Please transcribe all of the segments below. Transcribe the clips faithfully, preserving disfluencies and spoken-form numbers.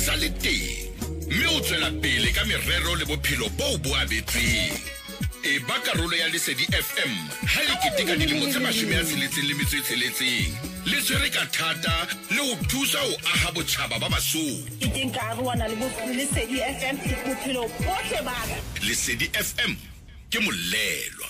tsa le teng mme o tswela pele ka merero le bophelo bo bo abetseng. E ba karolo ya Lesedi F M ha le keteka dilemo tse mashome a tsheletseng le metso e tsheletseng. Le tswere ka thata le ho thusa ho aha botjhaba ba Basotho. Ke teng ka arwana le Lesedi F M bophelo bohle ba ka. Lesedi F M ke molelwa.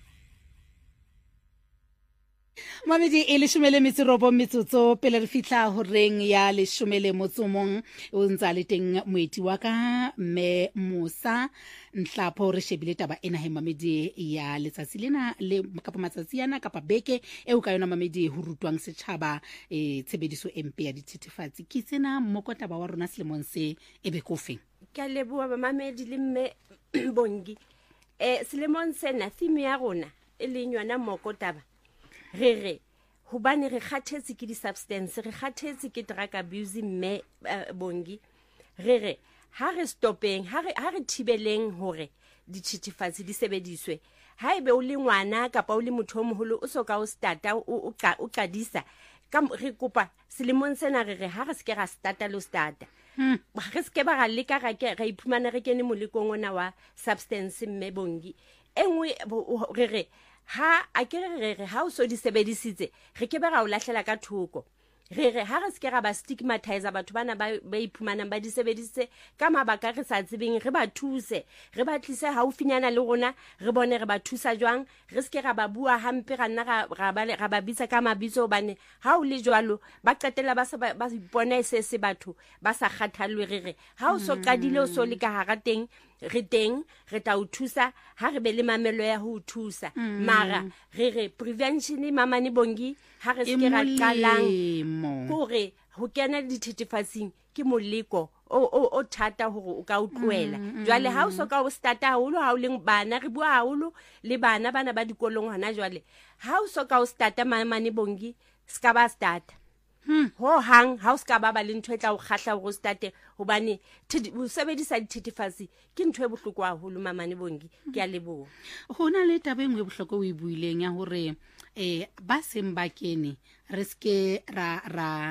Mamedi e le shumele mitsirobo mitsotso pele re fitla ho reng ya le shumele motsomong o ntsa le teng moeti wa ka me Musa Nhlapho re shebile taba ena he mamedi ya letsatsi lena le kapa matsatsi yana kapa beke e o ka yona mamedi ho rutwang setjhaba e tshebediso empe ya dithethefatsi ke tsena mmokota ba wa rona selemong se e be kofeng. Ke a leboha ba mamedi le mme Bongi. Eh selemong sena theme ya rona e le nywana mmokota ba re re hobane re kgathetse ke di substance re kgathetse ke drug abuse mme uh, Bongi re re ha re stopeng ha re ha re thibeleng hore di thithifatsi di sebediswe ha ebe o le ngwana kapa o le motho o moholo o soka o starta o o qadisa ka re kopa selemong sena re re ha re ske ra starta lo starta Hmm. Re ske ba ga le ka ga ke ga iphumana re kene molekong ona wa substance mme Bongi engwe re re ha a ke re re ha o so di sebedisitse re ke ba ga o lahlela ka thoko re re ha re ske ra ba stigmatize batho bana ba ba iphumana ba di sebedise ka mabaka re sa tsebeng re ba thuse re ba tlise ha o finyana le rona re bone re ba thusa jwang re ske ra ba bua hampe ga nna ga ga ba ga ba bitsa ka mabitso bane ha o le jwalo ba qetela ba ba ipona se se batho ba sa kgathalwe re re ha o so qadile o so le ka hara teng re teng re ta o thusa ha re be le mamelo ya ho thusa mara re re prevention mamane Bongi ha re ske ra qalang gore ho kena dithethefatsing ke moleko o o o thata hore o ka utloela jwale ha o so ka o starta haholo ha o leng bana re bua haholo le bana bana ba dikolong hana jwale ha o so ka o starta mamane Bongi ska ba starta Hmm. Ho hang ha o ska ba ba le ntwe tla o khahla go state hobane o sebedisa dithethefatsi ke ntwe bohloko haholo mamane Bongi ke a leboha. Hona le taba engwe bohloko o e buileng ya hore eh ba seng ba kene re ske ra ra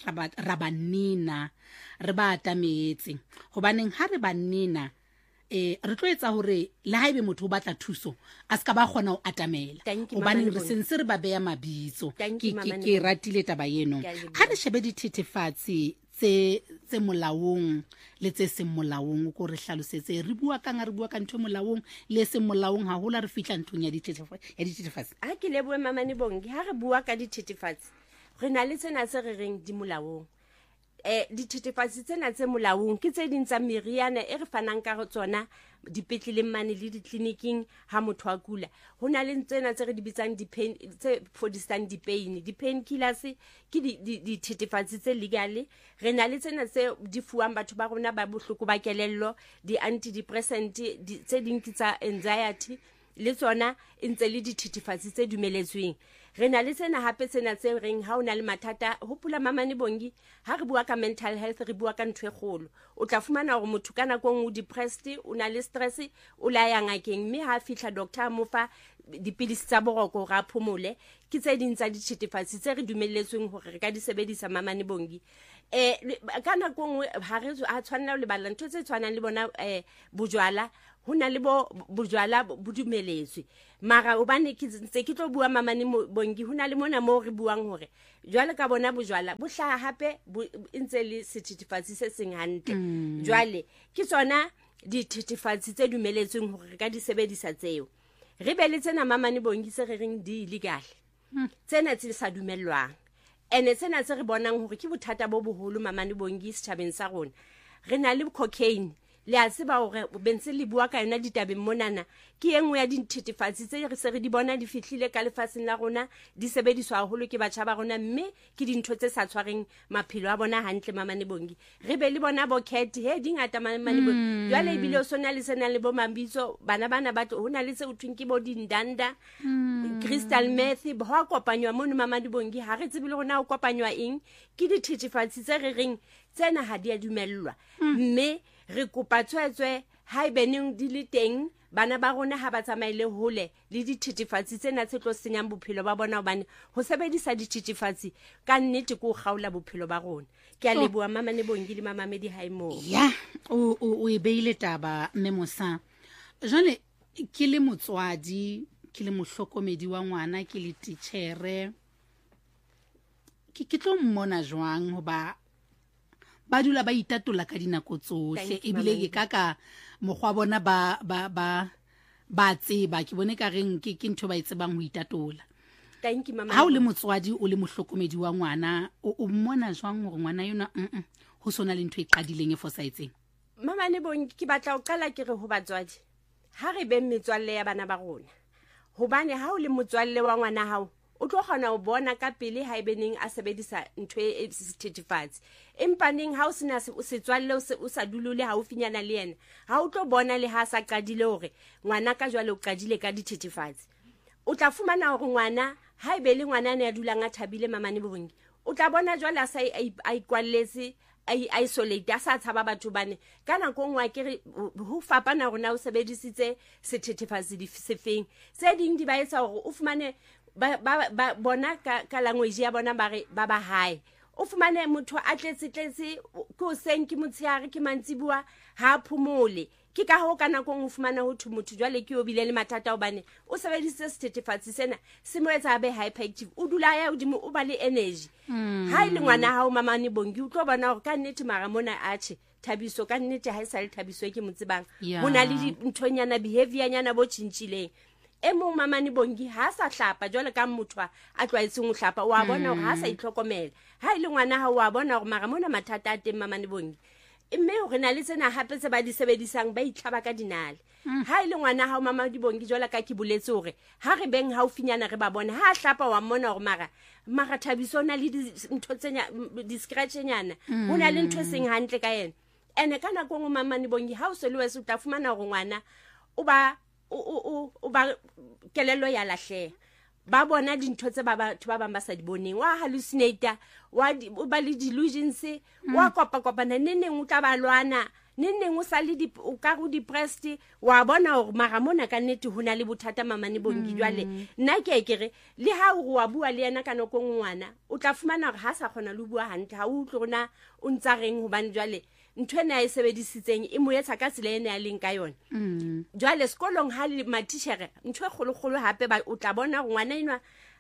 ra banina re ba tametse hobane ha re banina eh re tlo etsa hore le haebe motho o batla thuso a ska ba kgona ho atamela hobane re sentse re ba beya mabitso ke ke ratile taba yeno ha re shebe dithethefatsi tse tse molaong le tse seng molaong go re hlalosetse re bua ka nga re bua ka ntwe molaong le seng molaong ha hola re fitla nthong ya dithethefatsi ya dithethefatsi ha ke leboe mamane Bongi ha re bua ka dithethefatsi re na le tsena tse re reng di molaong eh dithethefatsi tsena tse molaong ke tse ding tsa meriana e re fanang ka tsona dipetleleng mane le ditleliniking ha motho a kula hona le tsena tse re di bitsang di pain tse fodisang di pain di pain killers ke di dithethefatsi tse legal re na le tsena tse di fuwang batho ba rona ba bohloko ba kelello di antidepressant tse ding tsa anxiety le tsona ntse le dithethefatsi tse dumeletsweng re na le tsena hape tsena tse reng ha o na le mathata hopola mamane Bongi ha re bua ka mental health re bua ka ntwe kgolo o tla fumana hore motho kana go o depressed o na le stress o la ya ngakeng mme ha fihla doctor mo fa dipilisi tsa boroko ra phomole ke tse ding tsa dithethefatsi tse re dumelletsweng hore re ka di sebedisa mamane Bongi eh kana go ha re a tshwanela le bala ntwe tse tshwanang le bona eh bojwala hona le bo bojwala bo dumeletswe mara obane ke ntse ke tlo bua mamane Bongi hona le mona mo re buang hore jwale ka bona bojwala bo hlaha hape ntse le sethethefatsi se seng hantle jwale ke tsona dithethefatsi tse dumeletsweng hore re ka di sebedisa tseo re be le tsena mamane Bongi se re reng di illegal tsena tse sa dumellwang ene tsena tse re bonang hore ke bothata bo boholo mamane Bongi setjhabeng sa rona re na le cocaine le a se ba hore bentse le bua ka yona ditabeng monana ke engwe ya dithethefatsi tse re se re di bona di fihlile ka lefatsheng la rona di sebediswa haholo ke batjha ba rona mme ke dintho tse sa tshwareng maphelo a bona hantle mamane Bongi re be le bona bo cat he dingata mamane Bongi jwale ibile o sona le sena le bo mambitso bana bana ba hona le tse o twing ke bo dindanda crystal meth bo ha kopanywa mono mamane Bongi ha re tsebile rona o kopanywa eng ke dithethefatsi tse re reng tsena ha di a dumellwa mme re kopa tswetswe ha ibeneng di le teng bana ba rona ha ba tsamaile hole le dithethefatsi tsena tse tlo senyang bophelo ba bona hobane ho sebedisa dithethefatsi ka nnete go gaola bophelo ba rona ke a leboa mama ne bongi le mamamedi hae mo ya o o e beile taba mme mosa jale ke le motswadi ke le mohlokomedi wa ngwana ke le teachere ke ke tlo mmona jwang hoba ba dula ba itatola ka dinako tsohle ebile ke kaka mogwa bona ba ba ba ba tseba ke bone ka reng ke ke ntho ba itsebang ho itatola. Thank you mama. Ha o le motswadi o le mohlokomedi wa ngwana o mmona jwang hore ngwana yona mm ho sona le ntho e qadileng e fosaetseng? Mama ne bong ke batla o qala ke re ho batswadi ha re be metswalle ya bana ba rona hobane ha o le motswalle wa ngwana hao o tlo kgona ho bona ka pele ha ebeneng a sebedisa ntho e certificates empaneng ha o sena se tswalle o sa dulule ha o finyana le yena ha o tlo bona le ha sa qadile hore ngwana ka jwale o qadile ka di certificates o tla fumana hore ngwana ha ebe le ngwana ne ya dulang a thabile mamane bongi o tla bona jwale a sa a ikwalletse ai isolate a sa tshaba batho bane kana go ngwa ke ho fapana rona o sebedisitse certificates di sefeng se ding di ba etsa hore o fumane ba ba bona ka ka language ya bona ba re ba ba hae o fumane motho a tletse tletse ko senki motsiare ke mantsibua ha phumole ke ka ho kana go fumana ho thumotho jwale ke o bile le mathata o bane o sebedisitse certificates sena se mo etsa be hyperactive o dula ya odimo o ba le energy ha ile ngwana ha o mamane bongi o tlo bona hore ka nnete mara mona ache thabiso ka nnete ha isa le thabiso ke motsebang hona le nthonyana behavior nyana bo tshintshileng e mo mamane bongi ha sa hlapa jwale ka motho a tlwaetseng ho hlapa wa bona hore ha sa itlhokomela ha ile ngwana ha wa bona hore mara mona mathata a teng mamane bongi mme hore na le tsena hape tse ba di sebedisang ba itlhaba ka dinale ha ile ngwana ha mama di bongi jwale ka ke boletse hore ha re beng ha o finyana re ba bona ha hlapa wa mona hore mara mara thabiso na le ntho tsenya di scratch nyana hona le ntho seng hantle ka yena ene kana go mamane bongi ha o se le wese o tla fumana hore ngwana o ba o o ba kelelo ya lahle ba bona dintho tse ba batho ba bang ba sa di boneng wa hallucinate wa ba le delusions wa kopa kopa na neng o tla ba lwana neng o sa le di o ka go depressed wa bona hore mara mona ka nnete hona le bothata mamane bongi jwale nna ke kere le ha o wa bua le yena ka noko ngwana o tla fumana hore ha sa khona le bua hantle ha o tlona o ntsa reng ho bane jwale ntwena e sebedisitseng e mo etsa ka tsela ene ya leng ka yona jwale sekolong ha le matishere ntwe kholo kholo hape ba o tla bona ngwana enwa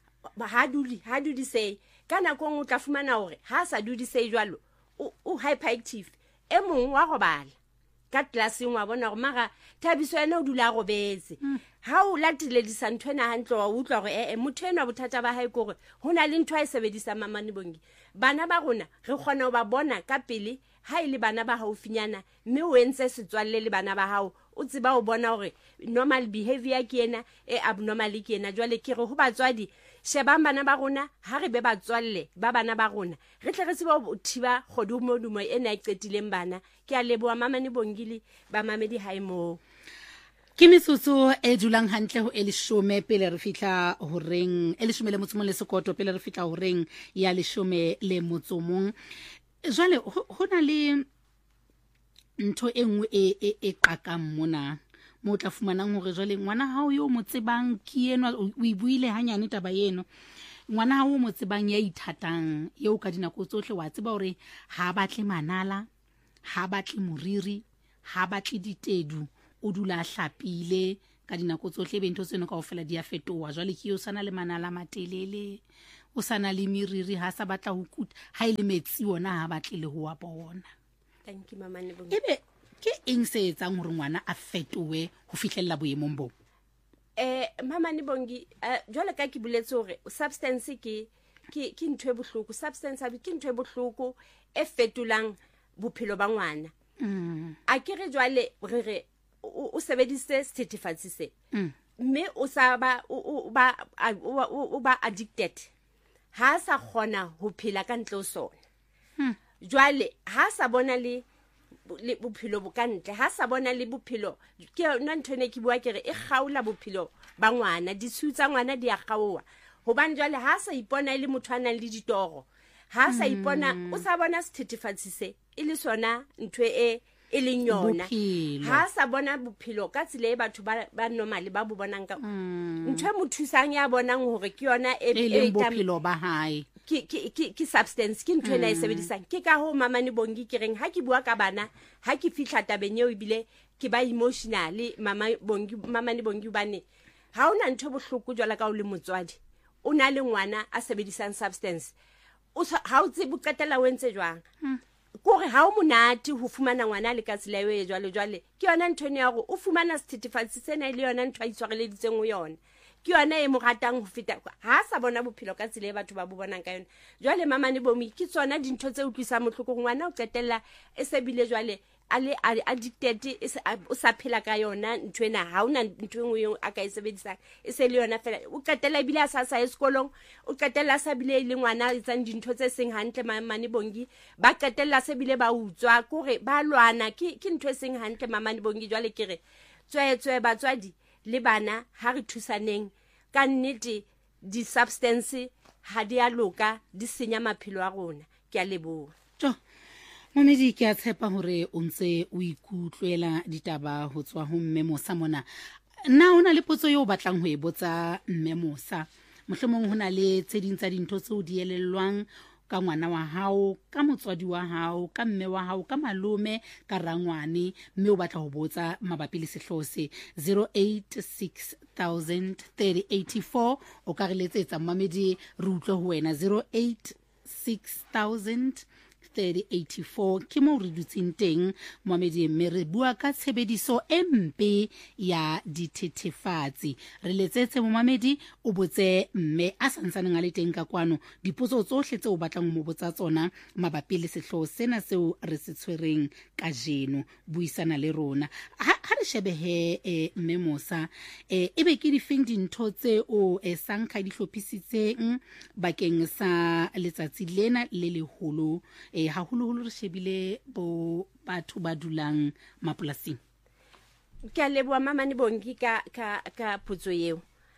ha duli ha dudi sei kana go o tla fumana hore ha sa dudi sei jwalo o hyperactive e mong wa go bala ka classing wa bona gore mara thabiso ena o dula go betse ha o latile di santwena hantle wa utlwa gore eh motho ena bothata ba hae gore hona le ntwe a sebedisa mamane bongi bana ba rona re kgona ho ba bona ka pele ha ile bana ba haufinyana mme o entse setswalle le bana ba hao o tseba o bona hore normal behavior ke ena e abnormal ke ena jwale ke re ho batswadi sheba bana ba rona ha re be batswalle ba bana ba rona re tle re tseba o thiba khodumo dumo ena e qetileng bana ke a leboa mamane bongili ba mamedi haimo ke metsotso e dulang hantle ho elishome pele re fitla ho reng elishome le motsomong le sekoto pele re fitla ho reng ya leshome le motsomong jwale hona le ntho engwe e e e qakang mona mo tla fumanang hore jwale ngwana hao yo motsebang ke enwa o ibuile hanyane taba yeno ngwana hao motsebang ya ithatang yo ka dinako tsohle wa tseba hore ha batle manala ha batle moriri ha batle ditedu o dula hlapile ka dinako tsohle be ntho tseno kaofela di a fetoha jwale ke yo sana le manala matelele o sana le miriri ha sa batla ho kuta ha ile metsi ona ha batle le ho wa bona. Thank you mama ne bongi ebe ke eng se etsang hore ngwana a fetowe ho fihlella boemong bo eh mama ne bongi jwale ka ke buletse hore substance ke ke ke ntwe bohloko substance abi ke ntwe bohloko e fetolang bophelo ba ngwana a ke re jwale re re o sebedise certificate se mme o sa ba o ba o ba addicted ha sa khona ho phela ka ntle o sona jwale ha sa bona le le bophelo bo ka ntle ha sa bona le bophelo ke nna nthone ke bua ke re e kgaula bophelo ba ngwana di tsutsa ngwana di a kgaowa hobane jwale ha sa ipona ile motho ana le ditoro ha sa ipona o sa bona certificate se ile sona ntwe e e leng yona ha sa bona bophelo ka tsile batho ba ba normal ba bo bonang ka ntwe mothusang ya bonang hore ke yona e e leng bophelo ba hae ke ke ke ke substance ke ntwe na e sebedisang ke ka ho Mamane Bongi ke reng ha ke bua ka bana ha ke fihla tabeng eo ibile ke ba emotionally mama Bongi Mamane Bongi bane ha ona ntho bohloko jwala ka o le motswadi o na le ngwana a sebedisang substance o ha o tsebe qetela wentse jwang kore ha o monate ho fumana ngwana le ka tsela e jwale jwale ke yona ntho ne ya go o fumana certificate sena ile yona ntho a itshwareleditseng o yona ke yona e mo ratang ho feta ha sa bona bophelo ka tsela e batho ba bo bonang ka yona jwale Mamane Bongi ke tsona dintho tse utlwisa motlhoko ngwana o qetella e se bile jwale ale addicted o sa phela ka yona ntwena ha ona ntwe ngwe a ka e sebedisang e se le yona fela o qetella bile a sa sa eskolong o qetella sa bile ile ngwana e tsang dintho tse seng hantle Mamane Bongi ba qetella se bile ba utswa kore ba lwana ke ke ntwe seng hantle Mamane Bongi jwale kere tswe tswe batswadi le bana ha re thusaneng ka nnete di substance ha di a loka di senya maphelo a rona ke a leboha jo Mamedi ke a tshepa hore o ntse o ikutlwela ditaba ho tswa ho mme Mosa mona na ona le potso yo batlang ho e botsa mme Mosa mohlomong hona le tseding tsa dintho tseo di elellwang ka ngwana wa hao ka motswadi wa hao ka mme wa hao ka malome ka rangwane mme o batla ho botsa mabapi le sehlose zero eight six thousand thirty eighty-four o ka re letsetsa Mamedi re utlwe ho wena zero eight six thousand thirty eighty-four ke mo re dutseng teng Mamedi mme re bua ka tshebediso e mpe ya dithethefatsi re letsetse mo Mamedi o botse mme a santsaneng a le teng ka kwano dipotso tsohle tse o batlang mo botsa tsona mabapi le sehlo sena seo re se tshwereng ka jeno buisana le rona ha re shebehe e mme Mosa e ebe ke di feng dintho tse o e sanka di hlophisitseng bakeng sa letsatsi lena le leholo e ha holo holo re shebile bo batho ba dulang mapolasing ke a leboha Mamane Bongi ka ka ka potso eo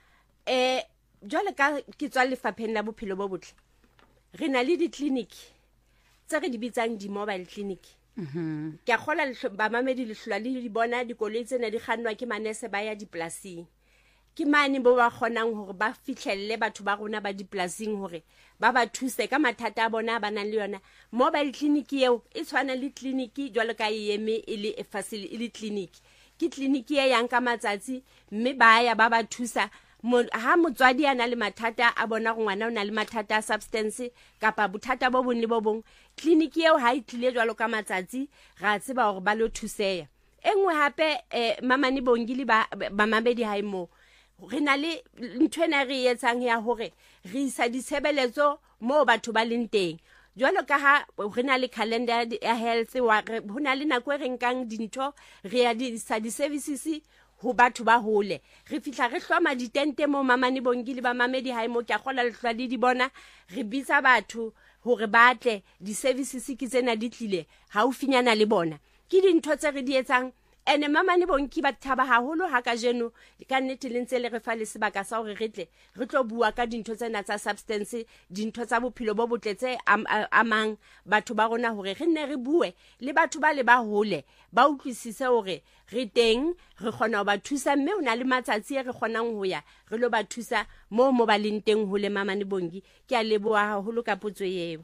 eh jwale ka ke tswa lefapheng la bophelo bo botle re na le di clinic tse re di bitsang di mobile clinic mhm ke a khola ba Mamedi le hlola le di bona dikoloi tsena di kgannwa ke manese ba ya diplasing ke mane bo ba kgonang hore ba fihlelle batho ba rona ba diplasing hore ba ba thuse ka mathata a bona ba nang le yona mobile clinic eo e tshwana le clinic jwalo ka eme ile e facility ile clinic ke clinic e yang ka matsatsi mme ba ya ba ba thusa ha motswadi ana le mathata a bona go ngwana o na le mathata a substance kapa bothata bo bong le bo bong clinic eo ha e tlile jwalo ka matsatsi ra tseba hore ba lo thuseya engwe hape Mamane Bongi le ba Mamedi ha imo re na le nthwena re etsang ya hore re isa ditshebeletso mo batho ba leng teng jwalo ka ha re na le calendar ya health wa ho na le nako e re nkang dintho re ya di isa di services ho batho ba hole re fihla re hloma ditente mo Mamane Bongi le ba Mamedi ha imo ke a khola le hlwa di di bona re bitsa batho hore batle di services ke tsena di tlile ha o finyana le bona ke dintho tse re di etsang ene Mamane Bongi ba thaba haholo ha ka jeno ka nnete le ntse le re fa le sebaka sa hore re tle re tlo bua ka dintho tsena tsa substance dintho tsa bophelo bo botle tse amang batho ba rona hore re nne re bue le batho ba le ba hole ba utlwisise hore re teng re kgona ho ba thusa mme ona le matsatsi e re kgonang ho ya re lo ba thusa mo mo ba leng teng hole Mamane Bongi ke a leboha haholo ka potso eo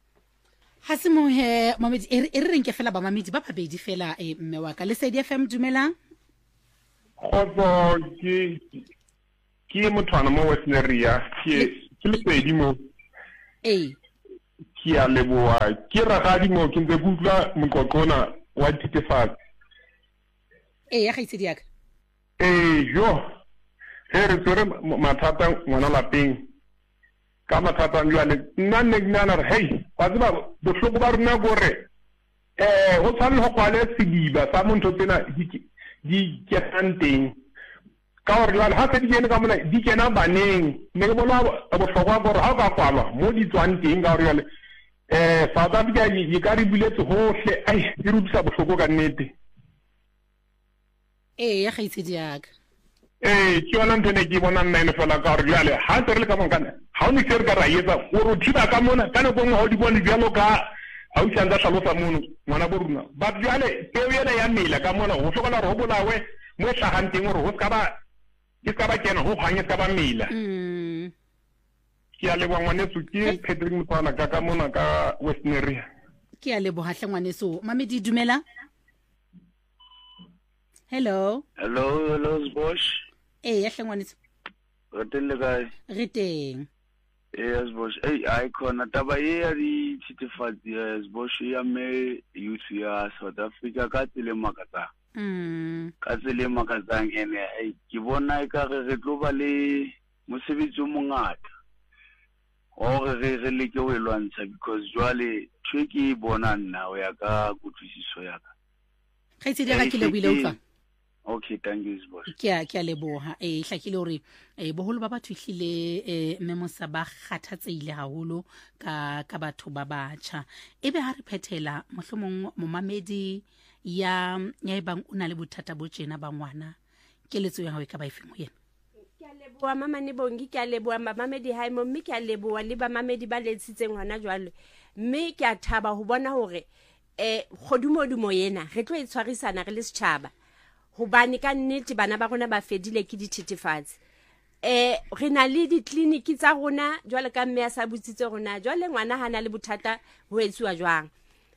ha se mo he Mamedi e re reng ke fela ba Mamedi ba babedi fela e mme wa ka le Lesedi F M dumelang khotso ke ke mothwana mo Western area ke ke Lesedi mo eh ke a leboha ke ragadi mo ke ntse butla moqoqona wa dithethefatsi eh ya gaitsedi yaka eh jo he re tsere mathata ngwana lapeng ka mathata a jwale nna ne ke nana re hey ba tseba bohloko ba rona gore eh ho tshwana ho kwale sediba sa montho tsena di ke tanteng ka hore jwale ha se di kene ka mona di kena baneng ne ke bona bohlokwa gore ha ka kwalwa mo di tswang teng ka hore jwale eh South Africa di ka re buletse hohle ai di rutisa bohloko ka nnete eh ya gaitsedi yaka eh ke yona ntho ne ke bona nna ene fela ka hore jwale ha ntse re le ka monkana ha o ne se re ka ra etsa o ro thiba ka mona ka nako ngwe ha o di bone bjalo ka ha o tshanda hlalosa mono ngwana bo runa ba jwale peo yena ya mela ka mona ho hlokola re ho bolawe mo hlaganteng hore ho ska ba ke ska ba kena ho hanye ska ba mela mm ke a leboa ngwaneso ke Patrick Mopana ka ka mona ka Western area. Ke a leboga hle ngwaneso. Mamedi dumela. Hello. Hello, hello Sbosh. Eh ya hle ngwaneso. Re teng guys. Re teng. Yes Sbosh. Eh ai khona taba ye ya di thitifatsi ya Sbosh ya me youth ya South Africa ka tsele makatsa. Mm. Ka tsele makatsang ene ai ke bona e ka re re tlo ba le mosebetsi o mongata. O re re re le ke o elwantsha because jwale tweki bona nna o ya ka kutlwisiso ya ka. Khaitse di ga ke le buile utlwa. Okay, thank you boss. Ke a ke a leboha eh hlakile hore eh boholo ba batho hlile eh memosa ba kgathatseile haholo ka ka batho ba batjha. Ebe ha re phethela mohlomong momamedi ya ya bang una le bothata bo tjena ba ngwana. Keletso ya hao e ka ba efeng ho yena? Ke a leboha mama ne bongi ke a leboha mamamedi hae mo mme ke a leboha le ba mamedi ba letsitseng hona jwale. Mme ke a thaba ho bona hore eh khodumodumo yena re tlo e tshwarisana re le setjhaba. Hobane ka nnete bana ba rona ba fedile ke dithethefatsi. Eh re na le ditliniki tsa rona jwale ka mme ya sa butsitse rona jwale ngwana hana le bothata ho etsuwa jwang.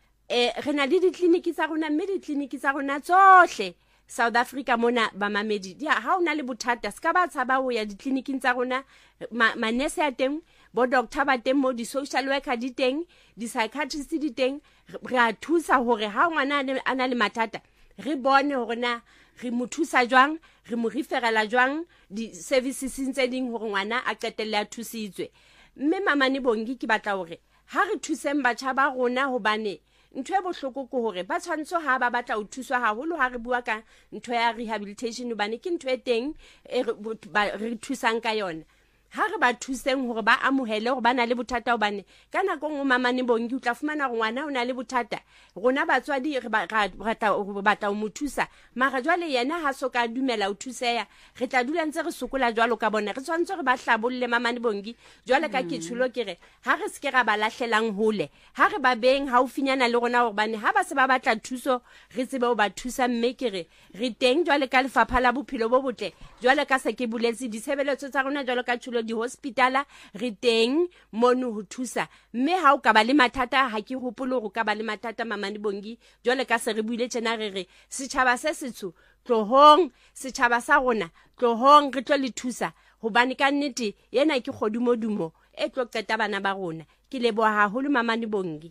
Eh re na le ditliniki tsa rona mme ditliniki tsa rona tsohle South Africa mona ba mamedi dia ha ona le bothata ska ba tshaba ho ya ditliniking tsa rona manese ya teng bo doctor ba teng mo di social worker di teng di psychiatrist di teng re a thusa hore ha ngwana ana le mathata re bone hore na re mo thusa jwang re mo referela jwang di services tse ding hore ngwana a qetelle a thusitswe. Mme mama ne bongi ke batla hore ha re thuseng batjha ba rona hobane ntho e bohloko ko hore ba tshwantsho ha ba batla ho thuswa haholo ha re bua ka ntho ya rehabilitation hobane ke ntho e teng e re thusang ka yona. Ha re ba thuseng hore ba amohele hore ba na le bothata hobane ka nako ngwe mama ne bongi o tla fumana hore ngwana o na le bothata rona batswadi re batla ho mo thusa mara jwale yena ha so ka dumela ho thuseya re tla dula ntse re sokola jwalo ka bona re tshwantse re ba hlabolle mama ne bongi jwale ka ke tshulo ke re ha re se ke ra ba lahlelang hole ha re ba beng ha o finyana le rona hore bane ha ba se ba batla thuso re tsebe ho ba thusa mme ke re re teng jwale ka lefapha la bophelo bo botle jwale ka se ke buletse ditshebeletso tsa rona jwale ka di hospitala re teng mono ho thusa mme ha o ka ba le mathata ha ke hopolo go ka ba le mathata mamane bongi jwale ka se re buile tjena re re setjhaba se setsho tlohong setjhaba sa rona tlohong re tlo le thusa hobane ka nnete yena ke khodumodumo e tlo qeta bana ba rona ke leboha haholo mamane bongi.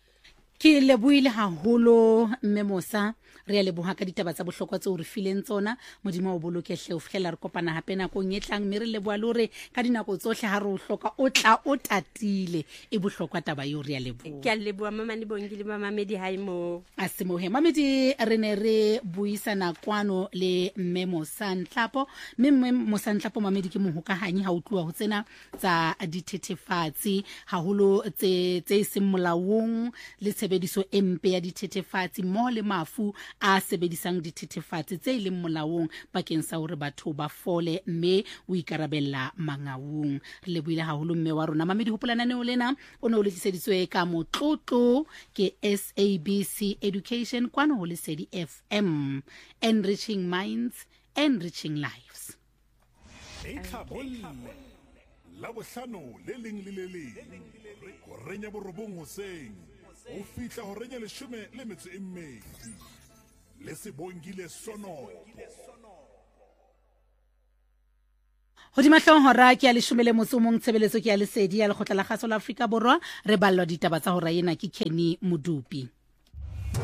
Ke leboile haholo mme Mosa re a leboha ka ditaba tsa bohlokwa tse o re fileng tsona modimo o bolokehle o fihlela re kopana hape nakong e tlang mme re leboha le hore ka dinako tsohle ha re o hloka o tla o tatile e bohlokwa taba yo re a leboha. Ke a leboha mama ne bongi le mama Mamedi hae mo a se mo he Mamedi re ne re buisana kwano le mme Mosa Nhlapo mme mme Mosa Nhlapo Mamedi ke mohokahanyi ha o tluwa ho tsena tsa dithethefatsi haholo tse tse seng molaong le tshebediso empe ya dithethefatsi mo le mafu a sebedisang dithethefatsi tse ileng molaong bakeng sa hore batho ba fole mme o ikarabella mangaung. Re le buile haholo mme wa rona Mamedi hopolana ne o lena o ne o le tseditswe ka motlotlo ke S A B C Education kwano ho Lesedi F M, enriching minds, enriching lives. La bohlano le leng le le leng ho renya borobong hoseng o fihla ho renya leshome le metso e mmedi le se bongile sono Hodima hlong hora ke ya leshome le motso mong tshebeletso ke ya Lesedi ya lekgotla la kgaso la Afrika Borwa re ballwa ditaba tsa hora yena ke Kenny Modupi.